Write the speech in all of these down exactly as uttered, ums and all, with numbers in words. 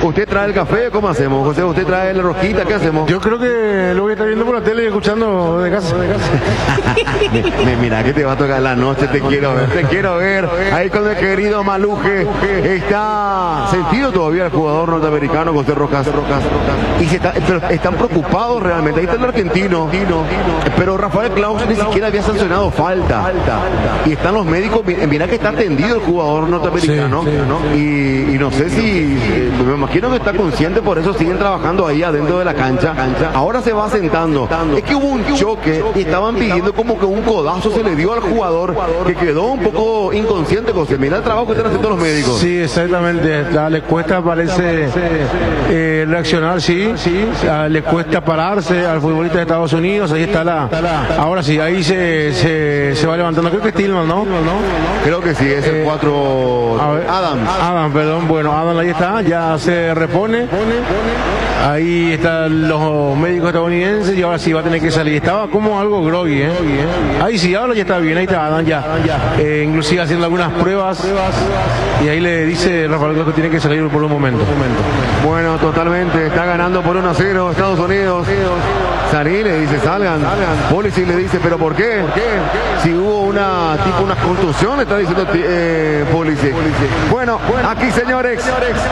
¿Usted trae el café? ¿Cómo hacemos? José, ¿usted trae la rosquita? ¿Qué hacemos? Yo creo que lo voy a estar viendo por la tele y escuchando de casa. De casa. me, me, mira que te va a tocar la noche, te quiero ver, te quiero ver. Ahí con el querido Maluje. Está sentido todavía el jugador norteamericano José Rojas. Y se está, pero están preocupados realmente. Ahí está el argentino. Pero Rafael Claus ni siquiera había sancionado falta. Y están los médicos. Mira que está atendido el jugador norteamericano. Sí, sí. ¿no? Y, y no sé si, eh, me imagino que está consciente, por eso siguen trabajando ahí adentro de la cancha. Ahora se va sentando. Es que hubo un choque y estaban pidiendo como que un codazo se le dio al jugador que quedó un poco inconsciente, José. Mira el trabajo que están haciendo los médicos. Sí, exactamente. Le cuesta, parece, eh, reaccionar, sí. sí. Le cuesta pararse al futbolista de Estados Unidos. Ahí está la... Ahora sí, ahí se, se, se va levantando. Creo que es Tillman, ¿no? Creo que sí, es el cuatro... Eh, Adams. Adams, perdón. Bueno, Adams ahí está. Ya se repone. Ahí están los médicos estadounidenses y ahora sí va a tener que salir. Estaba como algo groggy, ¿eh? Ahí sí, ahora ya está bien. Ahí está Adams ya. Eh, inclusive haciendo algunas pruebas. Y ahí le dice Rafael que tiene que salir por un momento. Bueno, totalmente. Está ganando por uno a cero Estados Unidos. Sarí le dice, salgan. Policy le dice, ¿pero por qué? Si hubo una tipo una contusión, está diciendo eh, Policy. Bueno, aquí señores.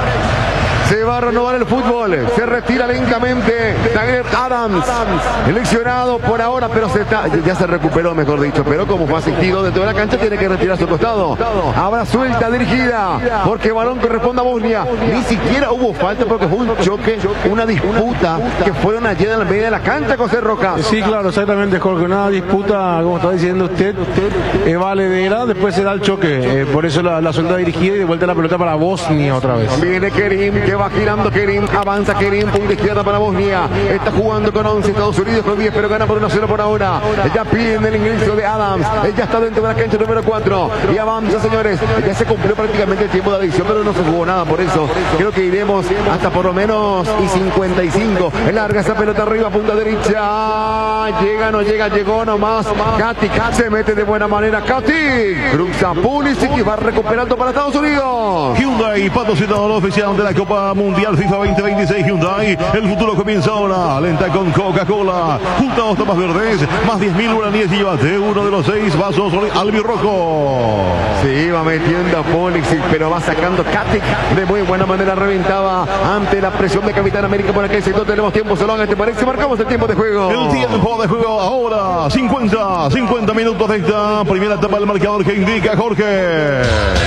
Se va a renovar el fútbol. Se retira lentamente Tyler Adams, seleccionado por ahora, pero se está, ya se recuperó, mejor dicho. Pero como fue asistido dentro de la cancha, tiene que retirar su costado. Ahora suelta dirigida, porque balón corresponde a Bosnia. Ni siquiera hubo falta porque fue un choque, una disputa que fueron allí en la media de la cancha, José Roca. Sí, claro, exactamente, Jorge. Una disputa, como está diciendo usted, eh, valedera, después se da el choque. Eh, por eso la, la suelta dirigida y de vuelta la pelota para Bosnia otra vez. Viene Kerim, que va girando Kerim, avanza Kerim, punta izquierda para Bosnia, está jugando con once, Estados Unidos con diez, pero gana por uno a cero por ahora. Ya piden el ingreso de Adams, ya está dentro de la cancha número cuatro, y avanza, señores, ya se cumplió prácticamente el tiempo de adición, pero no se jugó nada, por eso creo que iremos hasta por lo menos y cincuenta y cinco, larga esa pelota arriba, punta derecha, llega, no llega, llegó nomás, Katic se mete de buena manera, Katic, cruza Pulisic y va recuperando para Estados Unidos. Hyundai, patrocinador oficial de la Copa Mundial FIFA veinte veintiséis. Hyundai, el futuro comienza ahora. Lenta con Coca-Cola. Junta dos tapas verdes, más diez mil guaraníes y llévate uno de los seis vasos albirrojo. Sí, va metiendo a Pulisic, pero va sacando Katic de muy buena manera. Reventaba ante la presión de Capitán América por aquel sector. Tenemos tiempo, Solón, ¿te parece? Marcamos el tiempo de juego. El tiempo de juego ahora, cincuenta, cincuenta minutos de esta primera etapa del marcador que indica Jorge.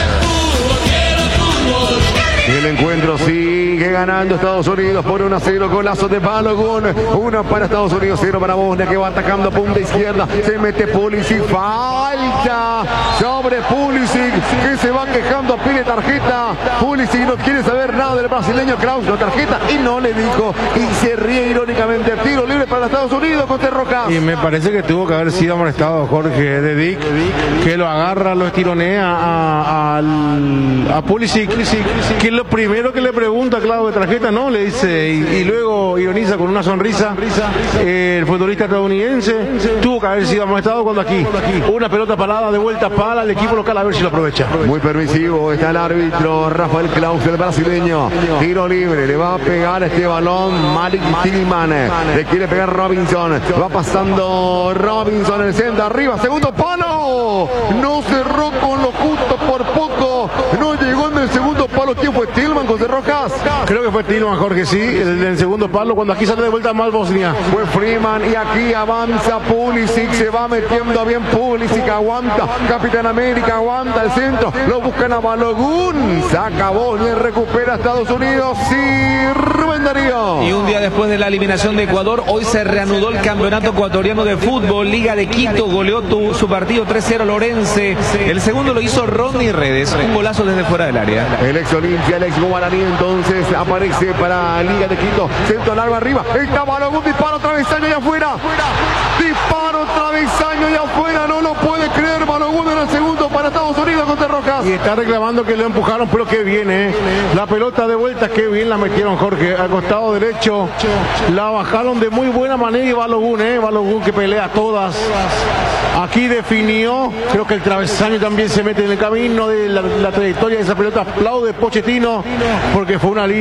El encuentro sigue ganando Estados Unidos por uno a cero, golazo de Balogun, uno para Estados Unidos, cero para Bosnia, que va atacando a punta izquierda, se mete Pulisic, falta sobre Pulisic, que se va quejando, pide tarjeta, Pulisic no quiere saber nada del brasileño, Kraus no tarjeta y no le dijo, y se ríe irónicamente, tiro libre para Estados Unidos, José Roca. Y me parece que tuvo que haber sido amonestado Jorge de Dick, que lo agarra, lo estironea a, a, a Pulisic, que lo primero que le pregunta, claro, de tarjeta, no, le dice, y, y luego ironiza con una sonrisa, eh, el futbolista estadounidense tuvo que haber sido amonestado cuando aquí, una pelota parada de vuelta para el equipo local, a ver si lo aprovecha. Muy permisivo está el árbitro Rafael Claus, el brasileño, tiro libre, le va a pegar este balón Malik Tillman, le quiere pegar Robinson, va pasando Robinson, el centro arriba, segundo palo, no cerró con lo justo por poco, no llegó en el segundo palo. ¿Quién fue? Tillman, José Rojas. Creo que fue Tillman, Jorge, sí, el, el segundo palo, cuando aquí sale de vuelta mal Bosnia. Fue Freeman y aquí avanza Pulisic, se va metiendo bien Pulisic, aguanta, Capitán América, aguanta el centro, lo buscan a Balogun, saca Bosnia y recupera a Estados Unidos, sí, Rubén Darío. Y un día después de la eliminación de Ecuador, hoy se reanudó el campeonato ecuatoriano de fútbol, Liga de Quito, goleó tu, su partido tres cero Lorense, el segundo lo hizo Rodney Redes, un golazo desde fuera del área. El ex Olimpia, el ex Guaraní, entonces aparece para Liga de Quito, centro largo arriba, está Balogun, disparo travesaño y afuera, disparo travesaño y afuera, no lo puede creer Balogun en el segundo para Estados Unidos contra Rojas. Y está reclamando que lo empujaron, pero qué bien, ¿eh? La pelota de vuelta, qué bien la metieron, Jorge, al costado derecho, la bajaron de muy buena manera y Balogun, ¿eh? Balogun que pelea todas, aquí definió, creo que el travesaño también se mete en el camino de la, la trayectoria de esa pelota, aplaude Pochettino, porque fue una línea